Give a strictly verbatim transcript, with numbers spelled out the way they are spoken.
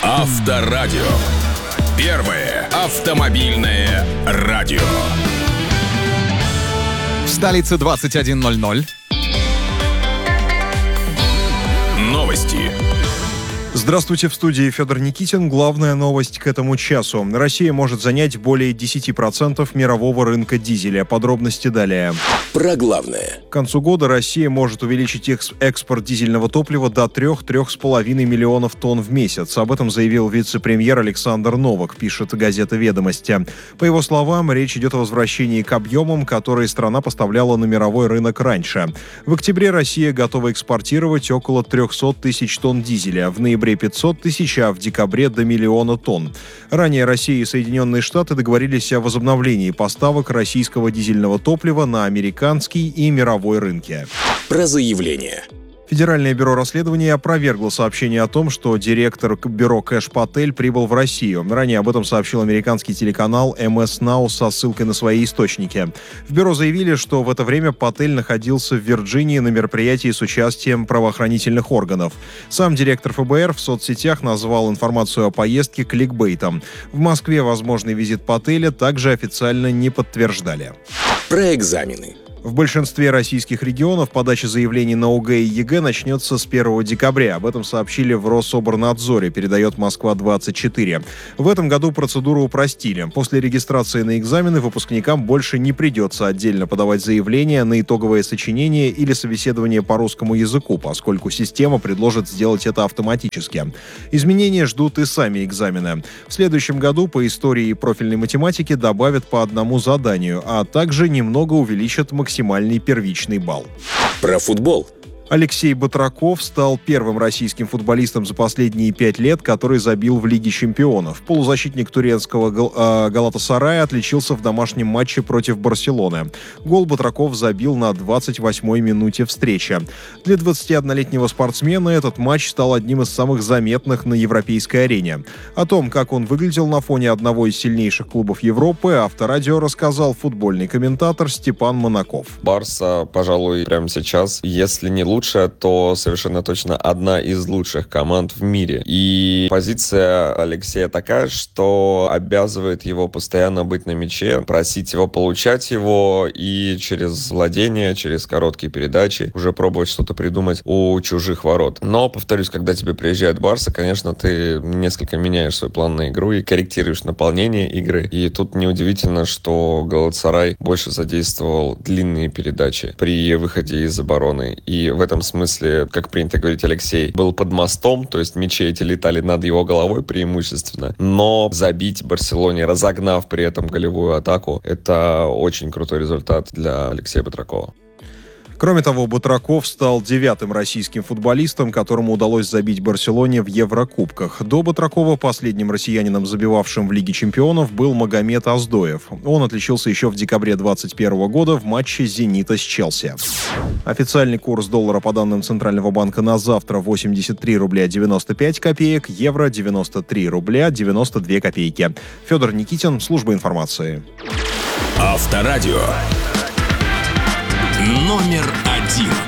Авторадио. Первое автомобильное радио. В столице двадцать один ноль ноль. Новости. Здравствуйте, в студии Федор Никитин. Главная новость к этому часу. Россия может занять более десять процентов мирового рынка дизеля. Подробности далее. Про главное. К концу года Россия может увеличить экспорт дизельного топлива до три-три с половиной миллионов тонн в месяц. Об этом заявил вице-премьер Александр Новак, пишет газета «Ведомости». По его словам, речь идет о возвращении к объемам, которые страна поставляла на мировой рынок раньше. В октябре Россия готова экспортировать около триста тысяч тонн дизеля. В ноябре пятьсот тысяч, а в декабре до миллиона тонн. Ранее Россия и Соединенные Штаты договорились о возобновлении поставок российского дизельного топлива на американский и мировой рынки. Про заявление. Федеральное бюро расследований опровергло сообщение о том, что директор бюро Кэш Патель прибыл в Россию. Ранее об этом сообщил американский телеканал эм эс Now со ссылкой на свои источники. В бюро заявили, что в это время Патель находился в Вирджинии на мероприятии с участием правоохранительных органов. Сам директор эф бэ эр в соцсетях назвал информацию о поездке кликбейтом. В Москве возможный визит Пателя также официально не подтверждали. Про экзамены. В большинстве российских регионов подача заявлений на о гэ и е гэ начнется с первого декабря. Об этом сообщили в Рособорнадзоре, передает Москва двадцать четыре. В этом году процедуру упростили. После регистрации на экзамены выпускникам больше не придется отдельно подавать заявление на итоговое сочинение или собеседование по русскому языку, поскольку система предложит сделать это автоматически. Изменения ждут и сами экзамены. В следующем году по истории и профильной математике добавят по одному заданию, а также немного увеличат максимальный максимальный первичный балл. Про футбол. Алексей Батраков стал первым российским футболистом за последние пять лет, который забил в Лиге чемпионов. Полузащитник турецкого Гал- э, Галатасарая отличился в домашнем матче против Барселоны. Гол Батраков забил на двадцать восьмой минуте встречи. Для двадцатиоднолетнего спортсмена этот матч стал одним из самых заметных на европейской арене. О том, как он выглядел на фоне одного из сильнейших клубов Европы, Авторадио рассказал футбольный комментатор Степан Монаков. Барса, пожалуй, прямо сейчас, если не лучше, то совершенно точно одна из лучших команд в мире. И позиция Алексея такая, что обязывает его постоянно быть на мяче, просить его получать его и через владение, через короткие передачи уже пробовать что-то придумать у чужих ворот. Но, повторюсь, когда тебе приезжает Барса, конечно, ты несколько меняешь свой план на игру и корректируешь наполнение игры. И тут неудивительно, что Галатасарай больше задействовал длинные передачи при выходе из обороны. И в этом смысле, как принято говорить, Алексей был под мостом, то есть мячи эти летали над его головой преимущественно, но забить Барселоне, разогнав при этом голевую атаку, это очень крутой результат для Алексея Батракова. Кроме того, Батраков стал девятым российским футболистом, которому удалось забить Барселоне в Еврокубках. До Батракова последним россиянином, забивавшим в Лиге чемпионов, был Магомед Аздоев. Он отличился еще в декабре двадцать первого года в матче «Зенита» с Челси. Официальный курс доллара по данным Центрального банка на завтра восемьдесят три рубля девяносто пять копеек, евро девяносто три рубля девяносто две копейки. Федор Никитин, служба информации. Авторадио. Номер один.